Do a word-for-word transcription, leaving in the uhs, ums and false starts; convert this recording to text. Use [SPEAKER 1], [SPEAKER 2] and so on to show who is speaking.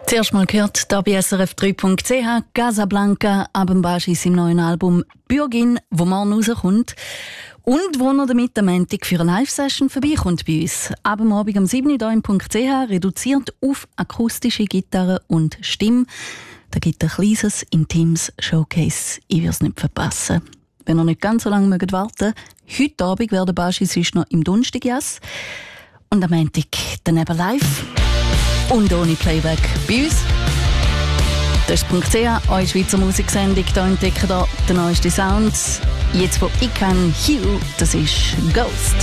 [SPEAKER 1] Zuerst mal gehört, da bei S R F drei Punkt C H, Casablanca, Abembashi im neuen Album «Bürgin», wo morgen rauskommt. Und wo er damit am Montag für eine Live-Session vorbeikommt bei uns. Ab dem Abend am sieben Uhr hier im Punkt C H, reduziert auf akustische Gitarre und Stimme. Da gibt es ein kleines, intimes Showcase. Ich würde es nicht verpassen. Wenn ihr nicht ganz so lange warten mögt, heute Abend werden Bashi sonst noch im Donnerstagjass. Und am Montag dann eben live. Und ohne Playback bei uns. Das ist .ch, eure Schweizer Musiksendung. Hier entdecken wir den neuesten Sound. Jetzt, wo ich kann, Hugh, das ist Ghost.